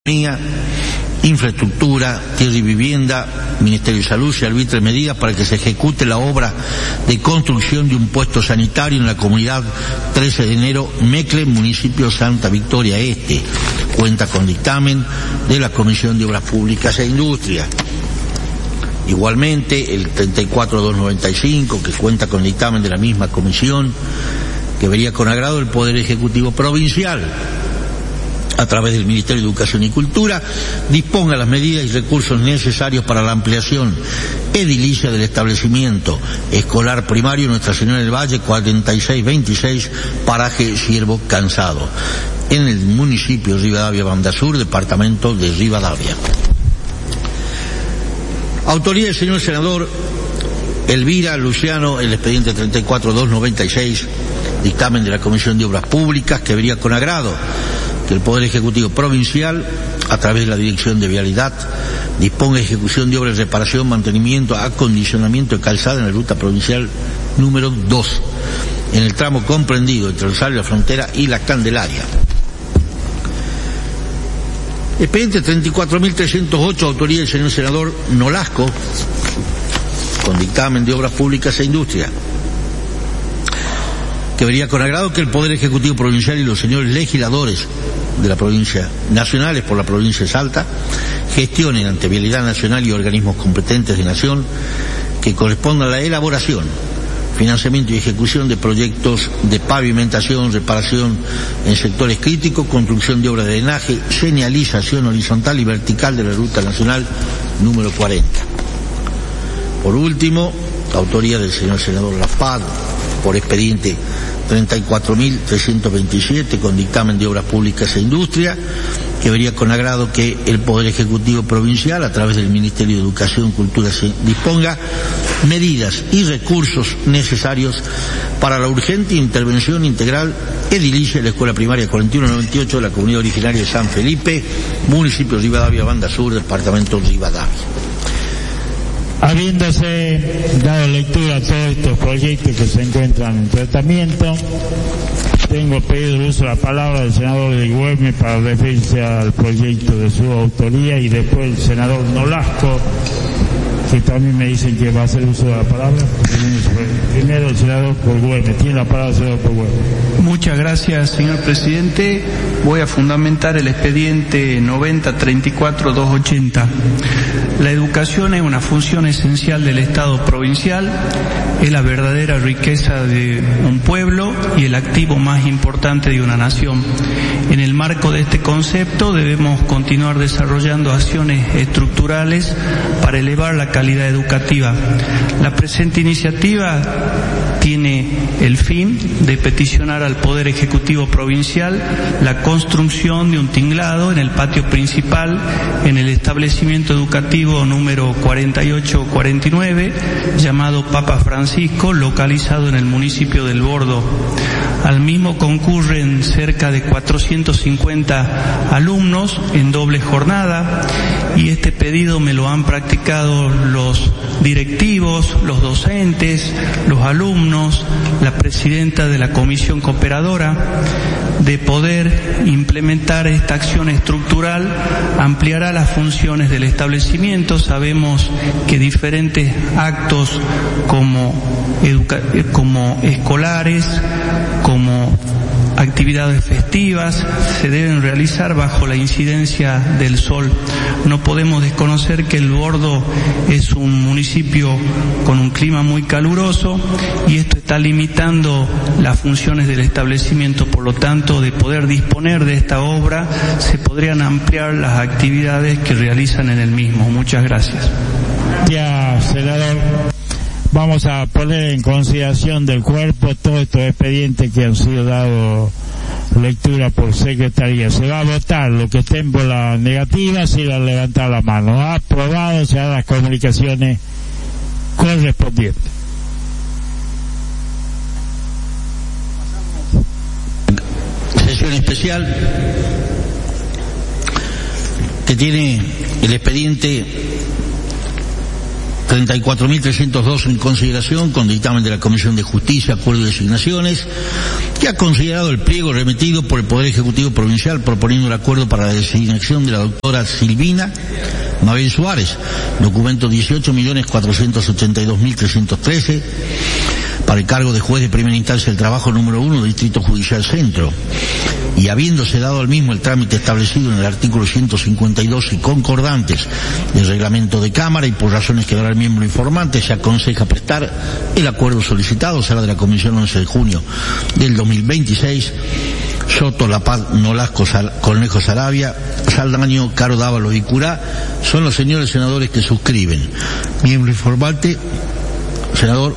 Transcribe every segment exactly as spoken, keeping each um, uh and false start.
Infraestructura, Tierra y Vivienda, Ministerio de Salud se arbitren medidas para que se ejecute la obra de construcción de un puesto sanitario en la comunidad trece de enero, Mecle, municipio Santa Victoria Este. Cuenta con dictamen de la Comisión de Obras Públicas e Industria. Igualmente, el treinta y cuatro mil doscientos noventa y cinco, que cuenta con dictamen de la misma comisión, que vería con agrado el Poder Ejecutivo Provincial, a través del Ministerio de Educación y Cultura, disponga las medidas y recursos necesarios para la ampliación edilicia del establecimiento escolar primario Nuestra Señora del Valle cuarenta y seis veintiséis, paraje Ciervo Cansado, en el municipio de Rivadavia Banda Sur, departamento de Rivadavia. Autoría del señor senador Elvira Luciano, el expediente treinta y cuatro mil doscientos noventa y seis, dictamen de la Comisión de Obras Públicas, que vería con agrado que el Poder Ejecutivo Provincial, a través de la Dirección de Vialidad, disponga de ejecución de obras de reparación, mantenimiento, acondicionamiento de calzada en la ruta provincial número dos, en el tramo comprendido entre Rosario, La Frontera y La Candelaria. Expediente treinta y cuatro mil trescientos ocho, autoría del señor senador Nolasco, con dictamen de Obras Públicas e Industria, que vería con agrado que el Poder Ejecutivo Provincial y los señores legisladores de la provincia, nacionales por la provincia de Salta, gestionen ante Vialidad Nacional y organismos competentes de Nación que correspondan a la elaboración, financiamiento y ejecución de proyectos de pavimentación, reparación en sectores críticos, construcción de obras de drenaje, señalización horizontal y vertical de la Ruta Nacional número cuarenta. Por último, la autoría del señor senador Lapad, por expediente treinta y cuatro mil trescientos veintisiete, con dictamen de Obras Públicas e Industria, que vería con agrado que el Poder Ejecutivo Provincial, a través del Ministerio de Educación y Cultura, se disponga medidas y recursos necesarios para la urgente intervención integral edilicia de la Escuela Primaria cuarenta y uno noventa y ocho de la comunidad originaria de San Felipe, municipio de Rivadavia, Banda Sur, departamento de Rivadavia. Habiéndose dado lectura a todos estos proyectos que se encuentran en tratamiento, tengo pedido el uso de la palabra del senador de Güemes para referirse al proyecto de su autoría, y después el senador Nolasco, que también me dicen que va a hacer uso de la palabra. Primero el senador por Güemes. Tiene la palabra el senador por Güemes. Muchas gracias, señor presidente. Voy a fundamentar el expediente noventa treinta y cuatro doscientos ochenta. La educación es una función esencial del Estado provincial, es la verdadera riqueza de un pueblo y el activo más importante de una nación. En el marco de este concepto debemos continuar desarrollando acciones estructurales para elevar la calidad educativa. La presente iniciativa tiene el fin de peticionar al Poder Ejecutivo Provincial la construcción de un tinglado en el patio principal en el establecimiento educativo número cuarenta y ocho cuarenta y nueve, llamado Papa Francisco, localizado en el municipio del Bordo. Al mismo concurren cerca de cuatrocientos cincuenta alumnos en doble jornada, y este pedido me lo han practicado los directivos, los docentes, los alumnos, la presidenta de la comisión cooperadora. De poder implementar esta acción estructural, ampliará las funciones del establecimiento. Sabemos que diferentes actos como, educa- como escolares, como actividades festivas, se deben realizar bajo la incidencia del sol. No podemos desconocer que el Bordo es un municipio con un clima muy caluroso, y esto está limitando las funciones del establecimiento. Por lo tanto, de poder disponer de esta obra, se podrían ampliar las actividades que realizan en el mismo. Muchas gracias. Ya, senador. Vamos a poner en consideración del cuerpo todos estos expedientes que han sido dados lectura por secretaría. Se va a votar lo que estén por la negativa, si la levantar la mano. Aprobado, se harán las comunicaciones correspondientes. Sesión especial que tiene el expediente treinta y cuatro mil trescientos dos en consideración, con dictamen de la Comisión de Justicia, Acuerdo de Designaciones, que ha considerado el pliego remitido por el Poder Ejecutivo Provincial proponiendo el acuerdo para la designación de la doctora Silvina Mabel Suárez, documento dieciocho millones cuatrocientos ochenta y dos mil trescientos trece, para el cargo de juez de primera instancia del trabajo número uno, Distrito Judicial Centro, y habiéndose dado al mismo el trámite establecido en el artículo ciento cincuenta y dos y concordantes del reglamento de Cámara y por razones que dará el miembro informante, se aconseja prestar el acuerdo solicitado, será de la Comisión once de junio del dos mil veintiséis, Soto, La Paz, Nolasco, Sal, Cornejo, Sarabia, Saldaño, Caro, Dávalos y Curá, son los señores senadores que suscriben. Miembro informante, senador.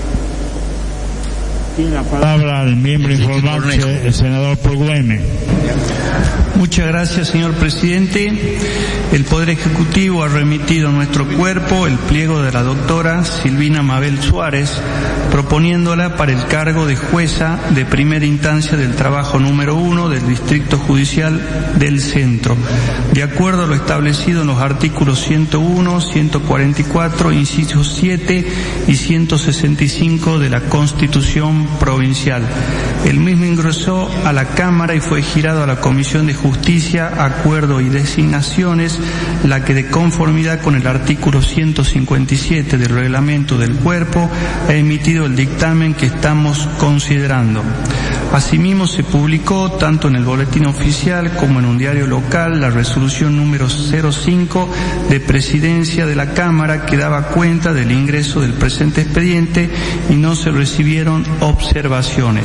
Tiene la palabra el miembro informante, el senador Pogüeme. Muchas gracias, señor presidente. El Poder Ejecutivo ha remitido a nuestro cuerpo el pliego de la doctora Silvina Mabel Suárez, proponiéndola para el cargo de jueza de primera instancia del trabajo número uno del Distrito Judicial del Centro, de acuerdo a lo establecido en los artículos ciento uno, ciento cuarenta y cuatro, inciso siete y ciento sesenta y cinco de la Constitución Provincial. El mismo ingresó a la Cámara y fue girado a la Comisión de Justicia, Acuerdo y Designaciones, la que de conformidad con el artículo ciento cincuenta y siete del reglamento del cuerpo ha emitido el dictamen que estamos considerando. Asimismo se publicó tanto en el boletín oficial como en un diario local la resolución número cero cinco de Presidencia de la Cámara que daba cuenta del ingreso del presente expediente y no se recibieron observaciones.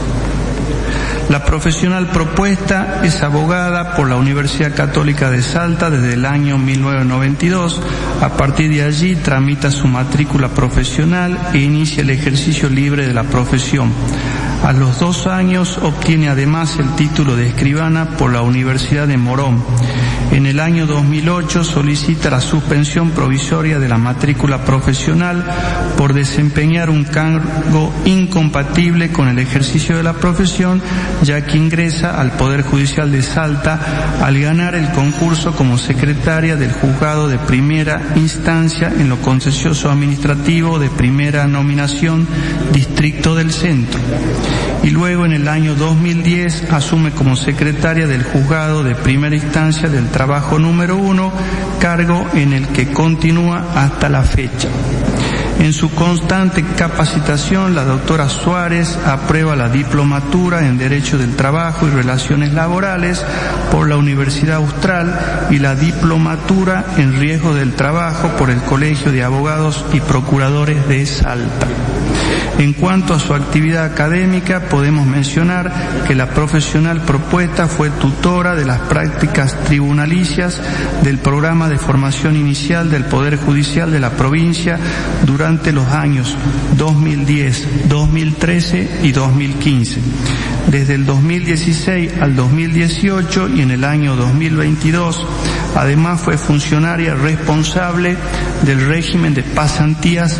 La profesional propuesta es abogada por la Universidad Católica de Salta desde el año mil novecientos noventa y dos. A partir de allí tramita su matrícula profesional e inicia el ejercicio libre de la profesión. A los dos años obtiene además el título de escribana por la Universidad de Morón. En el año dos mil ocho solicita la suspensión provisoria de la matrícula profesional por desempeñar un cargo incompatible con el ejercicio de la profesión, ya que ingresa al Poder Judicial de Salta al ganar el concurso como secretaria del Juzgado de Primera Instancia en lo contencioso administrativo de primera nominación, Distrito del Centro. Y luego en el año dos mil diez asume como secretaria del Juzgado de Primera Instancia del Trabajo número uno, cargo en el que continúa hasta la fecha. En su constante capacitación, la doctora Suárez aprueba la diplomatura en Derecho del Trabajo y Relaciones Laborales por la Universidad Austral y la diplomatura en Riesgo del Trabajo por el Colegio de Abogados y Procuradores de Salta. En cuanto a su actividad académica, podemos mencionar que la profesional propuesta fue tutora de las prácticas tribunalicias del programa de formación inicial del Poder Judicial de la provincia durante los años dos mil diez, dos mil trece y dos mil quince. Desde el dos mil dieciséis al dos mil dieciocho y en el año dos mil veintidós, además fue funcionaria responsable del régimen de pasantías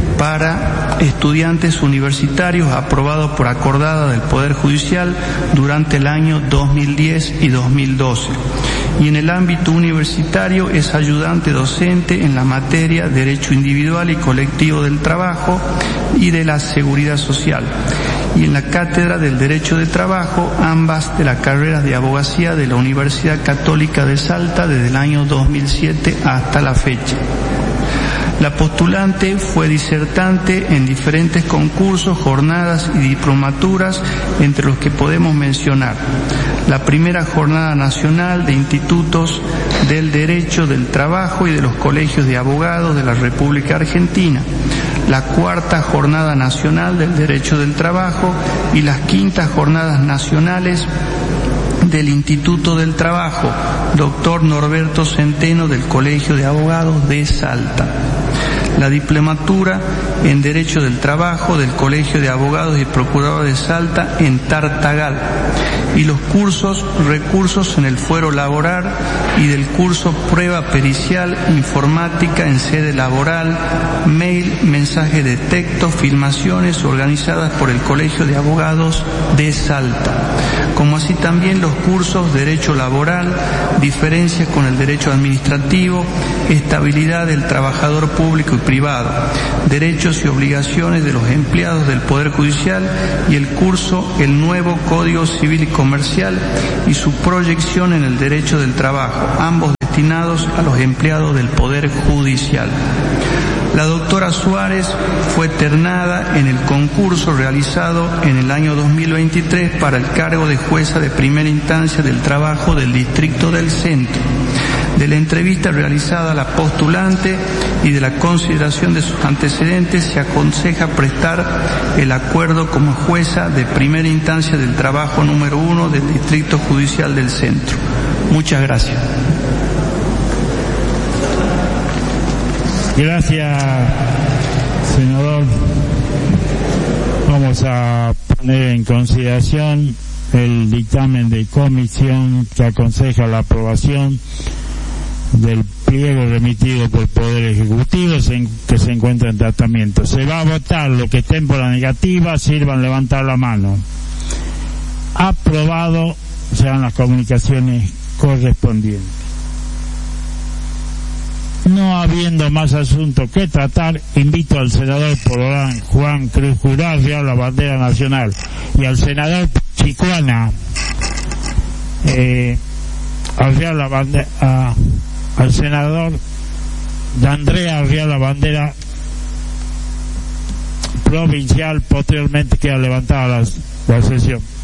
para estudiantes universitarios aprobado por acordada del Poder Judicial durante el año dos mil diez y dos mil doce. Y en el ámbito universitario es ayudante docente en la materia Derecho Individual y Colectivo del Trabajo y de la Seguridad Social. Y en la Cátedra del Derecho de Trabajo, ambas de las carreras de abogacía de la Universidad Católica de Salta desde el año dos mil siete hasta la fecha. La postulante fue disertante en diferentes concursos, jornadas y diplomaturas, entre los que podemos mencionar la primera Jornada Nacional de Institutos del Derecho del Trabajo y de los Colegios de Abogados de la República Argentina, la cuarta Jornada Nacional del Derecho del Trabajo y las quintas Jornadas Nacionales del Instituto del Trabajo, doctor Norberto Centeno del Colegio de Abogados de Salta. La diplomatura en Derecho del Trabajo del Colegio de Abogados y Procuradores de Salta en Tartagal y los cursos Recursos en el Fuero Laboral y del curso Prueba Pericial Informática en Sede Laboral, Mail, Mensaje de Texto, Filmaciones organizadas por el Colegio de Abogados de Salta, como así también los cursos Derecho Laboral, Diferencias con el Derecho Administrativo, Estabilidad del Trabajador Público y privado, derechos y obligaciones de los empleados del Poder Judicial y el curso El Nuevo Código Civil y Comercial y su proyección en el derecho del trabajo, ambos destinados a los empleados del Poder Judicial. La doctora Suárez fue ternada en el concurso realizado en el año dos mil veintitrés para el cargo de jueza de primera instancia del trabajo del Distrito del Centro. De la entrevista realizada a la postulante y de la consideración de sus antecedentes se aconseja prestar el acuerdo como jueza de primera instancia del trabajo número uno del Distrito Judicial del Centro. Muchas gracias. Gracias, senador. Vamos a poner en consideración el dictamen de comisión que aconseja la aprobación del pliego remitido por el Poder Ejecutivo que se encuentra en tratamiento. Se va a votar. Los que estén por la negativa sirvan levantar la mano. Aprobado. Serán las comunicaciones correspondientes. No habiendo más asuntos que tratar, invito al senador Pororán Juan Cruz Jurá a arriar la bandera nacional y al senador Chicuana eh, a arriar la bandera, a, al senador D'Andrea a arriar la bandera provincial. Posteriormente queda levantada la, la sesión.